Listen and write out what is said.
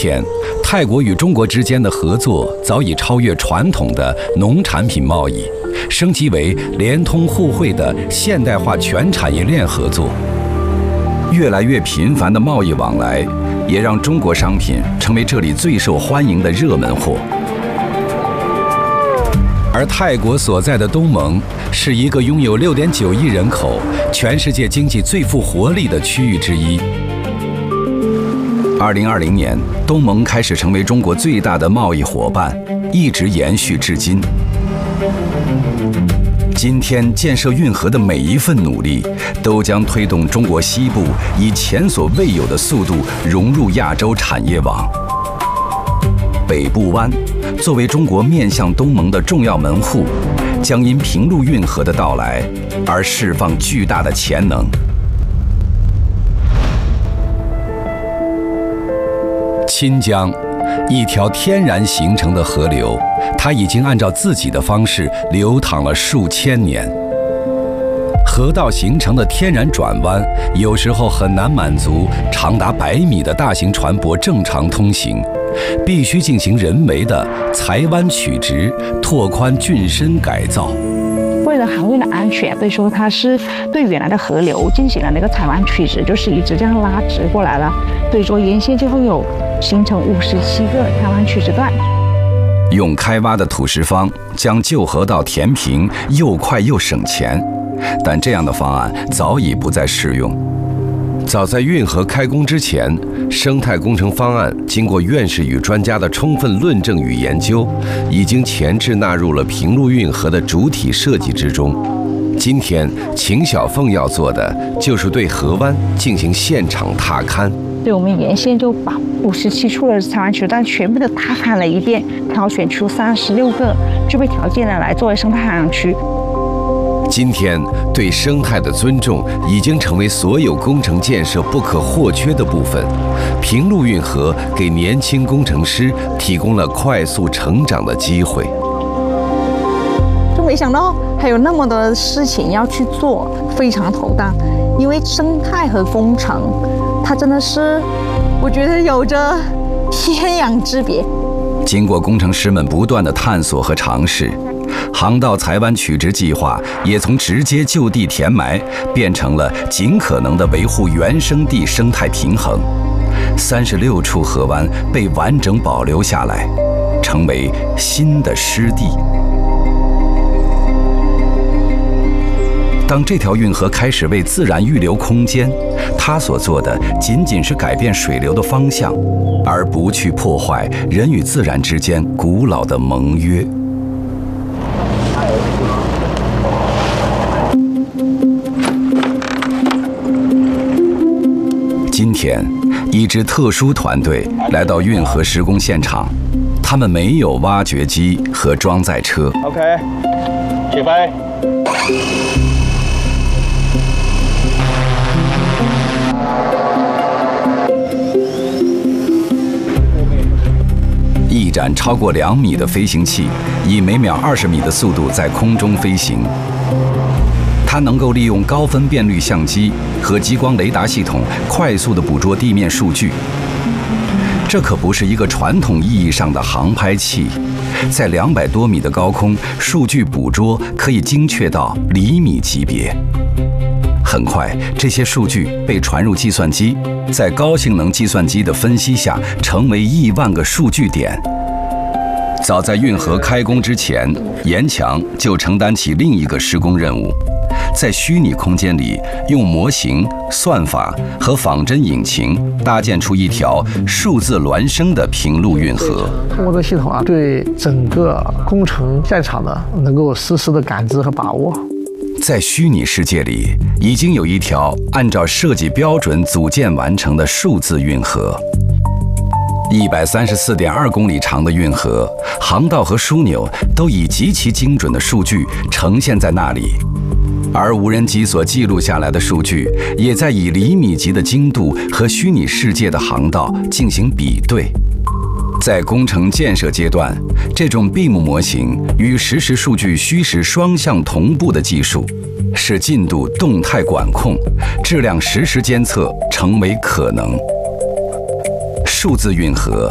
天，泰国与中国之间的合作早已超越传统的农产品贸易，升级为联通互惠的现代化全产业链合作。越来越频繁的贸易往来，也让中国商品成为这里最受欢迎的热门货。而泰国所在的东盟是一个拥有6.9亿人口、全世界经济最富活力的区域之一。2020年，东盟开始成为中国最大的贸易伙伴，一直延续至今。今天建设运河的每一份努力，都将推动中国西部以前所未有的速度融入亚洲产业网。北部湾作为中国面向东盟的重要门户，将因平陆运河的到来而释放巨大的潜能。钦江，一条天然形成的河流，它已经按照自己的方式流淌了数千年。河道形成的天然转弯，有时候很难满足长达100米的大型船舶正常通行，必须进行人为的裁弯曲直、拓宽浚深改造。 为了航运的安全，所以说它是对原来的河流进行了那个裁弯曲直，就是一直这样拉直过来了。所以说沿线就会有形成57个裁弯曲直段。 用开挖的土石方将旧河道填平，又快又省钱。但这样的方案早已不再适用。早在运河开工之前，生态工程方案经过院士与专家的充分论证与研究，已经前置纳入了平陆运河的主体设计之中。今天，秦小凤要做的就是对河湾进行现场踏勘。 对，我们沿线就把57处的裁弯曲段全部都踏勘了一遍，挑选出36个具备条件的来作为生态海洋区。 今天，对生态的尊重已经成为所有工程建设不可或缺的部分。平陆运河给年轻工程师提供了快速成长的机会。 就没想到还有那么多的事情要去做，非常头大。因为生态和工程，它真的是，我觉得有着天壤之别。 经过工程师们不断的探索和尝试，航道裁弯曲直计划也从直接就地填埋变成了尽可能的维护原生地生态平衡。36处河湾被完整保留下来，成为新的湿地。当这条运河开始为自然预留空间，它所做的仅仅是改变水流的方向，而不去破坏人与自然之间古老的盟约。今天，一支特殊团队来到运河施工现场，他们没有挖掘机和装载车。 OK， 起飞。 一盏超过2米的飞行器，以每秒20米的速度在空中飞行。它能够利用高分辨率相机和激光雷达系统快速地捕捉地面数据。这可不是一个传统意义上的航拍器，在200多米的高空，数据捕捉可以精确到厘米级别。很快，这些数据被传入计算机，在高性能计算机的分析下，成为亿万个数据点。早在运河开工之前，严强就承担起另一个施工任务，在虚拟空间里用模型、算法和仿真引擎搭建出一条数字孪生的平陆运河。 通过这个系统啊，对整个工程现场呢能够实时的感知和把握。 在虚拟世界里，已经有一条按照设计标准组建完成的数字运河。134.2公里长的运河，航道和枢纽都以极其精准的数据呈现在那里，而无人机所记录下来的数据，也在以厘米级的精度和虚拟世界的航道进行比对。在工程建设阶段，这种 BIM 模型与实时数据虚实双向同步的技术，使进度动态管控、质量实时监测成为可能。数字运河